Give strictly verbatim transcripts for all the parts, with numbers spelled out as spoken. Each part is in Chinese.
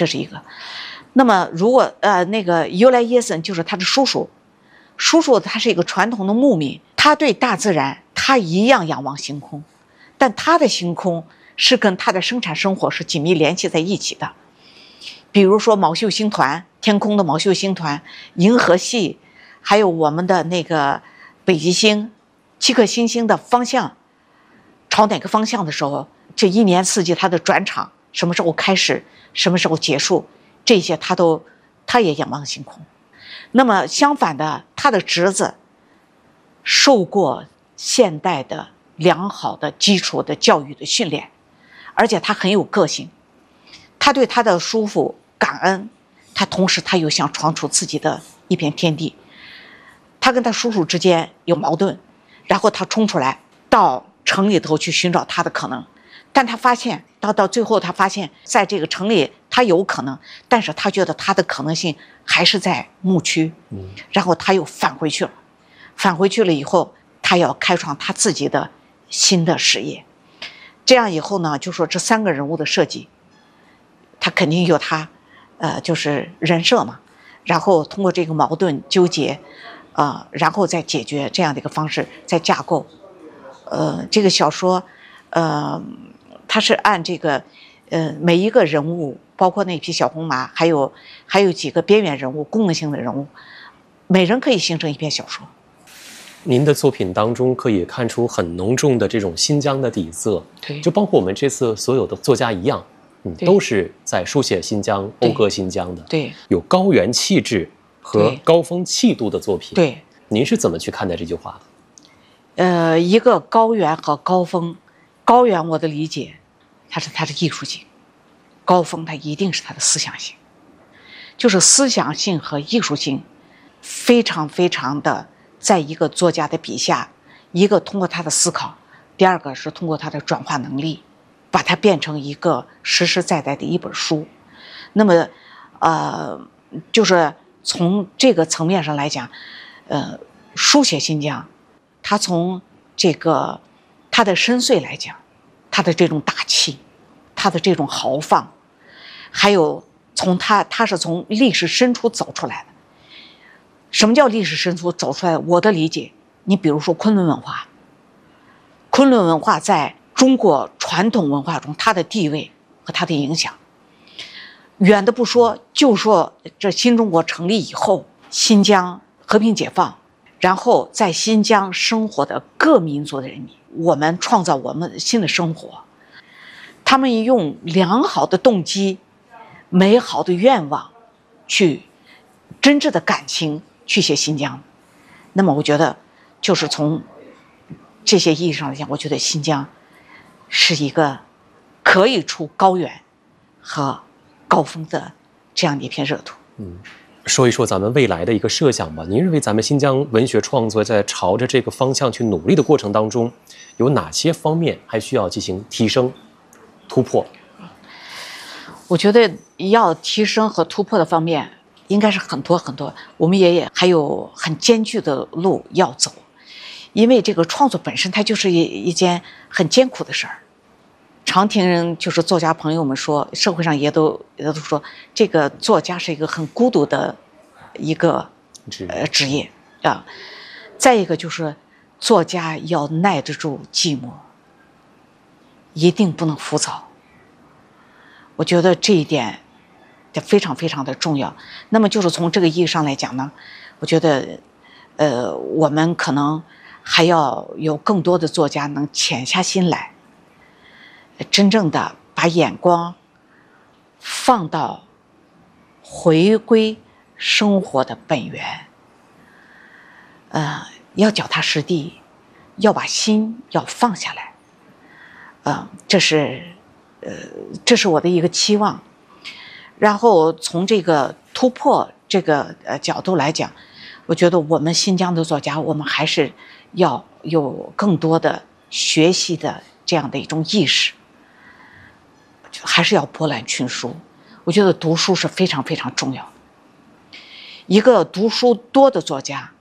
这是一个。那么如果呃那个尤莱耶森就是他的叔叔，叔叔他是一个传统的牧民，他对大自然他一样仰望星空，但他的星空是跟他的生产生活是紧密联系在一起的。比如说昴宿星团，天空的昴宿星团，银河系，还有我们的那个北极星，七颗星星的方向朝哪个方向的时候，这一年四季它的转场什么时候开始，什么时候结束，这些他都他也仰望星空。那么相反的，他的侄子受过现代的良好的基础的教育的训练，而且他很有个性，他对他的叔父感恩，他同时他又想闯出自己的一片天地。他跟他叔叔之间有矛盾，然后他冲出来到城里头去寻找他的可能，但他发现到到最后他发现在这个城里他有可能，但是他觉得他的可能性还是在牧区，然后他又返回去了。返回去了以后，他要开创他自己的新的事业。这样以后呢，就说这三个人物的设计，他肯定有他呃就是人设嘛，然后通过这个矛盾纠结啊、呃，然后再解决这样的一个方式，再架构。呃，这个小说，呃，它是按这个，呃，每一个人物，包括那匹小红马，还有还有几个边缘人物、功能性的人物，每人可以形成一篇小说。 您的作品当中可以看出很浓重的这种新疆的底色， 对， 就包括我们这次所有的作家一样，嗯，都是在书写新疆、讴歌新疆的， 对， 有高原气质和高峰气度的作品。 对， 您是怎么去看待这句话的？ 呃，一个高原和高峰，高原我的理解，它是它的艺术性，高峰它一定是它的思想性，就是思想性和艺术性，非常非常的在一个作家的笔下，一个通过他的思考，第二个是通过他的转化能力，把它变成一个实实在在的一本书。那么，呃，就是从这个层面上来讲，呃，书写新疆。他从这个他的深邃来讲，他的这种大气，他的这种豪放，还有从他他是从历史深处走出来的。什么叫历史深处走出来的？我的理解，你比如说昆仑文化，昆仑文化在中国传统文化中它的地位和它的影响，远的不说，就说这新中国成立以后，新疆和平解放。然后在新疆生活的各民族的人民，我们创造我们新的生活，他们用良好的动机、美好的愿望，去真挚的感情去写新疆。那么我觉得，就是从这些意义上来讲，我觉得新疆是一个可以出高原和高峰的这样的一片热土。 嗯。说一说咱们未来的一个设想吧。您认为咱们新疆文学创作在朝着这个方向去努力的过程当中，有哪些方面还需要进行提升、突破？ 我觉得要提升和突破的方面应该是很多很多，我们也也还有很艰巨的路要走，因为这个创作本身它就是一一件很艰苦的事儿。常听人就是作家朋友们说，社会上也都也都说，这个作家是一个很孤独的一个呃职业啊。再一个就是作家要耐得住寂寞，一定不能浮躁。我觉得这一点非常非常的重要。那么就是从这个意义上来讲呢，我觉得呃我们可能还要有更多的作家能潜下心来，真正的把眼光放到回归生活的本源，呃，要脚踏实地，要把心要放下来，呃，这是呃，这是我的一个期望。然后从这个突破这个呃角度来讲，我觉得我们新疆的作家，我们还是要有更多的学习的这样的一种意识。还是要博览群书，我觉得读书是非常非常重要的。一个读书多的作家，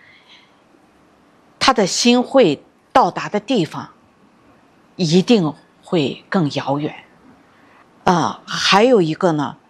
他的心会到达的地方一定会更遥远。啊、呃，还有一个呢，